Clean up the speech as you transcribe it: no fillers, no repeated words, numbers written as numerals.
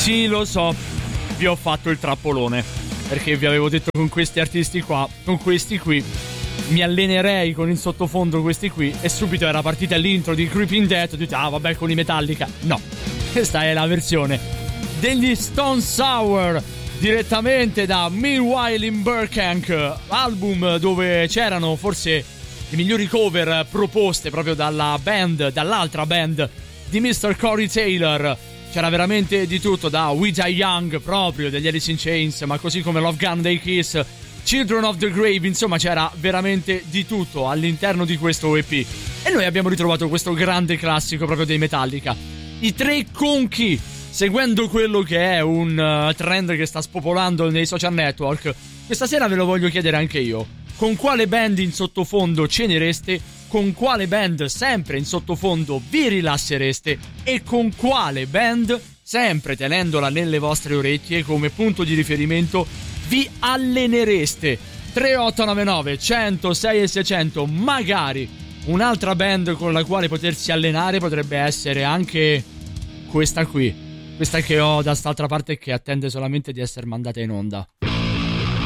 Sì, lo so, vi ho fatto il trappolone, perché vi avevo detto con questi artisti qua, con questi qui mi allenerei con in sottofondo questi qui, e subito era partita l'intro di Creeping Death. Ho detto, ah vabbè, con i Metallica. No, questa è la versione degli Stone Sour, direttamente da Meanwhile in Burbank, album dove c'erano forse le migliori cover proposte proprio dall'altra band di Mr. Corey Taylor. C'era veramente di tutto, da We Die Young proprio degli Alice in Chains, ma così come Love Gun dei Kiss, Children of the Grave, insomma c'era veramente di tutto all'interno di questo EP. E noi abbiamo ritrovato questo grande classico proprio dei Metallica, i tre conchi, seguendo quello che è un trend che sta spopolando nei social network. Questa sera ve lo voglio chiedere anche io: con quale band in sottofondo cenereste? Con quale band sempre in sottofondo vi rilassereste? E con quale band, sempre tenendola nelle vostre orecchie come punto di riferimento, vi allenereste? 3899 106 e 600. Magari un'altra band con la quale potersi allenare potrebbe essere anche questa qui, questa che ho da quest'altra parte, che attende solamente di essere mandata in onda.